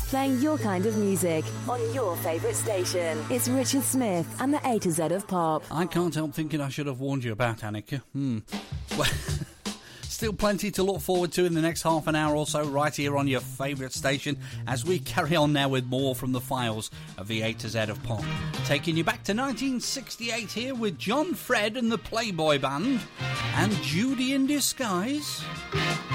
playing your kind of music on your favourite station. It's Richard Smith and the A to Z of Pop. I can't help thinking I should have warned you about Annika. Well, still plenty to look forward to in the next half an hour or so right here on your favourite station as we carry on now with more from the files of the A to Z of Pop. Taking you back to 1968 here with John Fred and the Playboy Band and Judy in Disguise.